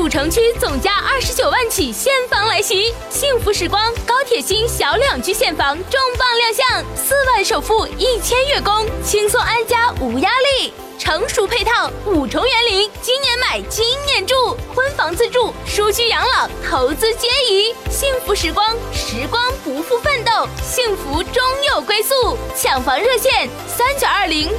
城区总价29万起现房来袭，幸福时光高铁新小两居现房重磅亮相，4万首付1000月供，轻松安家无压力。成熟配套5重园林，今年买今年住，婚房自住、舒居养老、投资皆宜。幸福时光，时光不负奋斗，幸福终有归宿。抢房热线3920